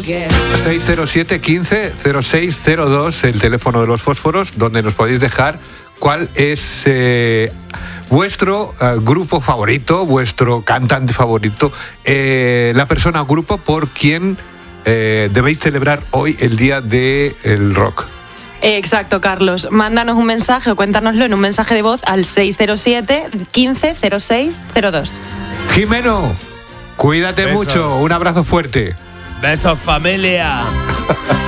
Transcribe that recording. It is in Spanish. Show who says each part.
Speaker 1: 607 15 0602, el teléfono de los fósforos, donde nos podéis dejar cuál es vuestro grupo favorito, vuestro cantante favorito, la persona o grupo por quien debéis celebrar hoy el Día del Rock.
Speaker 2: Exacto, Carlos. Mándanos un mensaje o cuéntanoslo en un mensaje de voz al 607 15 0602.
Speaker 1: Jimeno, cuídate
Speaker 3: Besos.
Speaker 1: mucho. Un abrazo fuerte.
Speaker 3: Besos, familia.